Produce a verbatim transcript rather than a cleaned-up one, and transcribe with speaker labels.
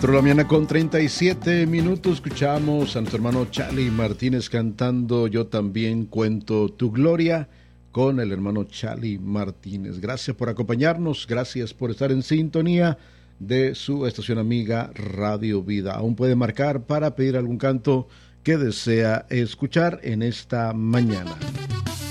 Speaker 1: cuatro de la mañana con treinta y siete minutos. Escuchamos a nuestro hermano Charlie Martínez cantando Yo también cuento tu gloria con el hermano Charlie Martínez. Gracias por acompañarnos, gracias por estar en sintonía de su estación amiga Radio Vida. Aún puede marcar para pedir algún canto que desea escuchar en esta mañana.